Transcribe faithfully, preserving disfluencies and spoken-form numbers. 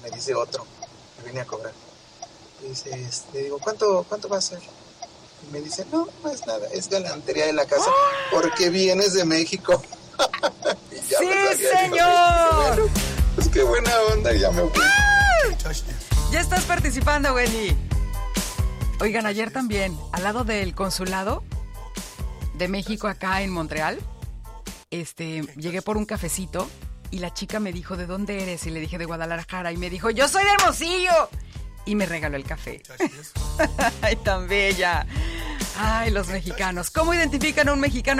me dice otro, me vine a cobrar. Y dice, este, digo, ¿cuánto, cuánto va a ser? Y me dice, no, no es nada, es galantería de la casa, porque vienes de México. ¡Sí, señor! Bueno, pues qué buena onda, y ya me fui. Ya estás participando, Wendy. Oigan, ayer también, al lado del consulado de México acá en Montreal, este, llegué por un cafecito y la chica me dijo, ¿de dónde eres? Y le dije, de Guadalajara. Y me dijo, yo soy de Hermosillo. Y me regaló el café. Ay, tan bella. Ay, los mexicanos. ¿Cómo identifican a un mexicano?